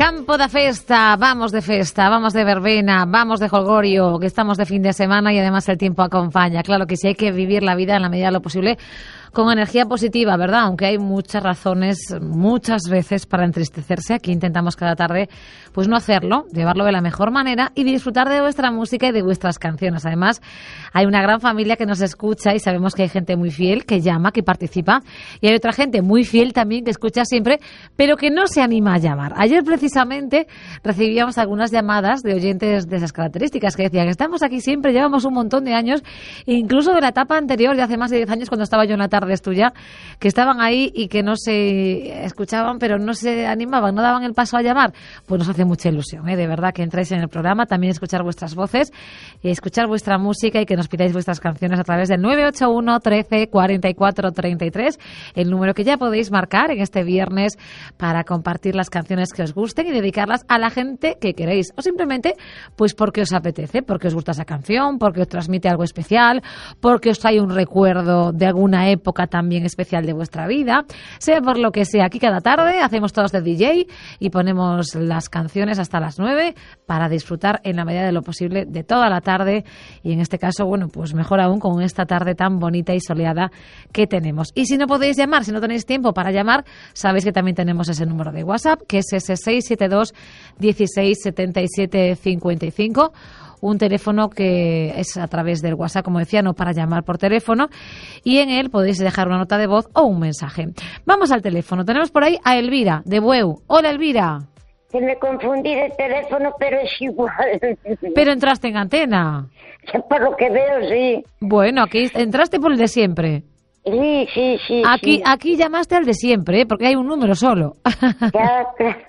Campo da festa, vamos de verbena, vamos de jolgorio, que estamos de fin de semana y además el tiempo acompaña. Claro que sí, hay que vivir la vida en la medida de lo posible con energía positiva, ¿verdad? Aunque hay muchas razones, muchas veces, para entristecerse. Aquí intentamos cada tarde, pues no hacerlo, llevarlo de la mejor manera y disfrutar de vuestra música y de vuestras canciones. Además, hay una gran familia que nos escucha y sabemos que hay gente muy fiel que llama, que participa, y hay otra gente muy fiel también que escucha siempre, pero que no se anima a llamar. Ayer precisamente recibíamos algunas llamadas de oyentes de esas características que decían que estamos aquí siempre, llevamos un montón de años, incluso de la etapa anterior, de hace más de 10 años, cuando estaba yo en la tarde tuya, que estaban ahí y que no se escuchaban, pero no se animaban, no daban el paso a llamar. Pues nos hace mucha ilusión, de verdad, que entráis en el programa, también escuchar vuestras voces, escuchar vuestra música y que nos pidáis vuestras canciones a través del 981 13 44 33, el número que ya podéis marcar en este viernes para compartir las canciones que os gusten y dedicarlas a la gente que queréis, o simplemente pues porque os apetece, porque os gusta esa canción, porque os transmite algo especial, porque os trae un recuerdo de alguna época también especial de vuestra vida, sea por lo que sea. Aquí cada tarde hacemos todos de DJ y ponemos las canciones hasta las 9 para disfrutar en la medida de lo posible de toda la tarde, y en este caso, bueno, pues mejor aún con esta tarde tan bonita y soleada que tenemos. Y si no podéis llamar, si no tenéis tiempo para llamar, sabéis que también tenemos ese número de WhatsApp, que es ese 672 16 77 55, un teléfono que es a través del WhatsApp, como decía, no para llamar por teléfono, y en él podéis dejar una nota de voz o un mensaje. Vamos al teléfono. Tenemos por ahí a Elvira, de Bueu. Hola, Elvira. Que me confundí de teléfono, pero es igual. Pero entraste en antena. Por lo que veo, sí. Bueno, aquí entraste por el de siempre. Sí. Aquí llamaste al de siempre, ¿eh? Porque hay un número solo. Claro.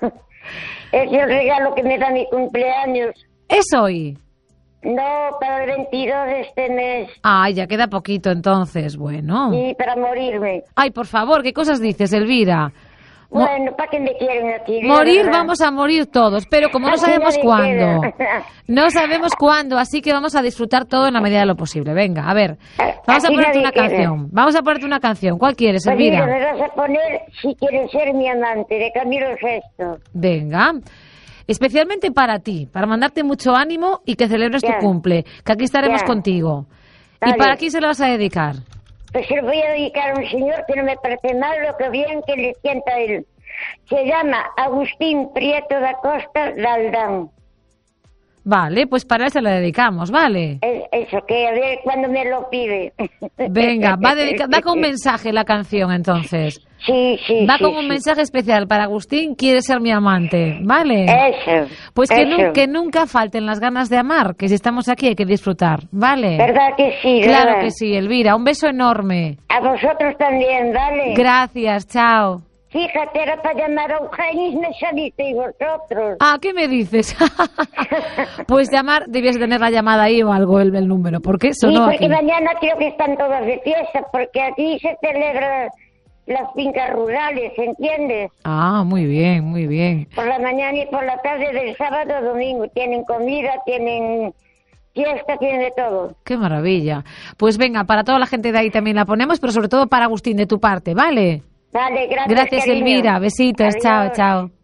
Es el regalo que me da mi cumpleaños. ¿Es hoy? No, para el 22 de este mes. Ay, ya queda poquito entonces, bueno. Sí, para morirme. Ay, por favor, ¿qué cosas dices, Elvira? Bueno, ¿para qué me quieren aquí? Morir vamos a morir todos, pero como no sabemos cuándo. No sabemos cuándo, así que vamos a disfrutar todo en la medida de lo posible. Venga, a ver, vamos a ponerte una canción. Vamos a ponerte una canción. ¿Cuál quieres, Elvira? Pues mira, me vas a poner Si quieres ser mi amante, de Camilo Sesto. Venga. Especialmente para ti, para mandarte mucho ánimo y que celebres tu cumple, que aquí estaremos contigo. Vale. ¿Y para quién se lo vas a dedicar? Pues se lo voy a dedicar a un señor que no me parece mal lo que bien que le sienta a él. Se llama Agustín Prieto da Costa Daldán. Vale, pues para él se lo dedicamos, ¿vale? Eso, que a ver cuándo me lo pide. Venga, va con un mensaje la canción entonces. Sí. Va con un mensaje especial para Agustín, quiere ser mi amante, ¿vale? Eso. Pues que nunca falten las ganas de amar, que si estamos aquí hay que disfrutar, ¿vale? ¿Verdad que sí? Claro ¿verdad? que sí, Elvira, un beso enorme. A vosotros también, ¿vale? Gracias, chao. Fíjate, era para llamar a Eugenio y me salisteis vosotros. Ah, ¿qué me dices? Pues llamar, debías tener la llamada ahí o algo, el número, porque sonó sí, porque aquí. mañana creo que están todas de fiesta, porque aquí se celebran las fincas rurales, ¿entiendes? Ah, muy bien, muy bien. Por la mañana y por la tarde del sábado a domingo. Tienen comida, tienen fiesta, tienen de todo. Qué maravilla. Pues venga, para toda la gente de ahí también la ponemos, pero sobre todo para Agustín, de tu parte, ¿vale? Vale, Gracias, cariño. Elvira. Besitos. Adiós. Chao, chao.